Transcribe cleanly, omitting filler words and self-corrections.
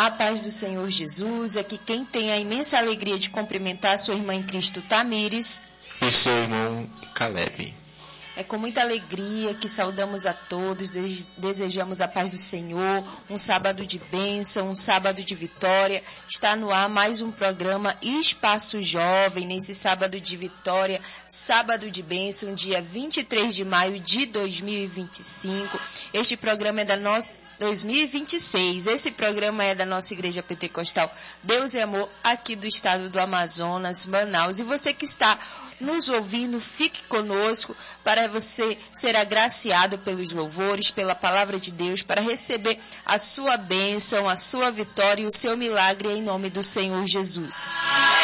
A paz do Senhor Jesus, aqui quem tem a imensa alegria de cumprimentar a sua irmã em Cristo, Tamires, e seu irmão Caleb. É com muita alegria que saudamos a todos, desejamos a paz do Senhor, um sábado de bênção, um sábado de vitória. Está no ar mais um programa Espaço Jovem, nesse sábado de vitória, sábado de bênção, dia 23 de maio de 2025. Este programa é da nossa 2026. Esse programa é da nossa Igreja Pentecostal Deus e Amor, aqui do estado do Amazonas, Manaus. E você que está nos ouvindo, fique conosco para você ser agraciado pelos louvores, pela palavra de Deus, para receber a sua bênção, a sua vitória e o seu milagre em nome do Senhor Jesus.